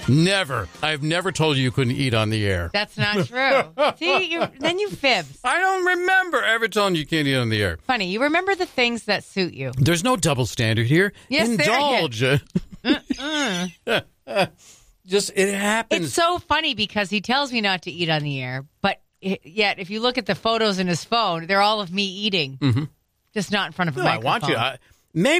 Never. I've never told you couldn't eat on the air. That's not true. See, then you fibs. I don't remember ever telling you can't eat on the air. Funny, you remember the things that suit you. There's no double standard here. Yes, Indulge. Just, it happens. It's so funny because he tells me not to eat on the air, but yet if you look at the photos in his phone, they're all of me eating. Mm-hmm. Just not in front of a microphone. I want you. Maybe